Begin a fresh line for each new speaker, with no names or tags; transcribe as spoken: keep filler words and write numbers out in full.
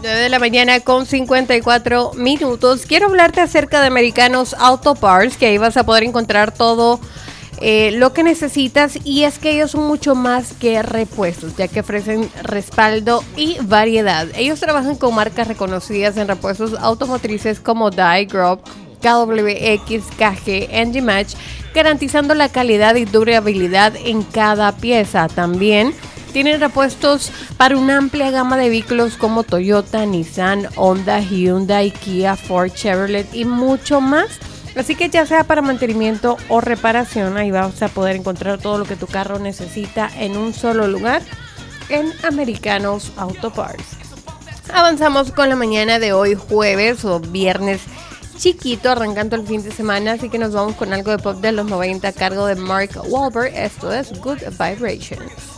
nueve de la mañana con cincuenta y cuatro minutos. Quiero hablarte acerca de Americanos Auto Parts, que ahí vas a poder encontrar todo eh, lo que necesitas, y es que ellos son mucho más que repuestos, ya que ofrecen respaldo y variedad. Ellos trabajan con marcas reconocidas en repuestos automotrices como Dye, Grove, K W X, K G, N G Match, garantizando la calidad y durabilidad en cada pieza. También tienen repuestos para una amplia gama de vehículos como Toyota, Nissan, Honda, Hyundai, Kia, Ford, Chevrolet y mucho más. Así que ya sea para mantenimiento o reparación, ahí vas a poder encontrar todo lo que tu carro necesita en un solo lugar en Americanos Auto Parts. Avanzamos con la mañana de hoy, jueves o viernes chiquito, arrancando el fin de semana, así que nos vamos con algo de pop de los noventa a cargo de Mark Wahlberg. Esto es Good Vibrations.